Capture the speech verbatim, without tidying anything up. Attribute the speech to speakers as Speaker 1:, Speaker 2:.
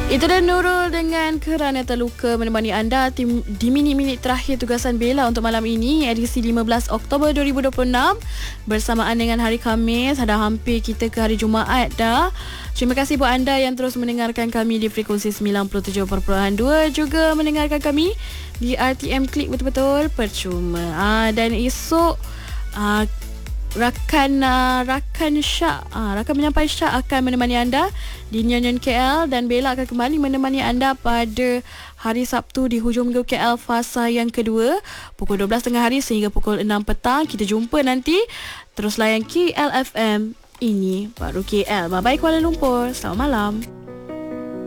Speaker 1: Itu dah Nurul dengan Kerana Terluka menemani anda tim, di minit-minit terakhir tugasan Bella untuk malam ini, edisi lima belas Oktober dua ribu dua puluh enam, bersamaan dengan hari Khamis. Dah hampir kita ke hari Jumaat dah. Terima kasih buat anda yang terus mendengarkan kami di frekuensi sembilan puluh tujuh perpuluhan dua, juga mendengarkan kami di R T M Klik betul-betul percuma. Ah, dan esok ah, Rakan uh, Rakan Syak uh, Rakan Menyampai Syak akan menemani anda di Nyon K L, dan Bella akan kembali menemani anda pada hari Sabtu di hujung minggu K L fasa yang kedua, pukul dua belas tengah hari sehingga pukul enam petang. Kita jumpa nanti. Terus layan K L F M, ini baru K L. Bye bye Kuala Lumpur. Selamat malam.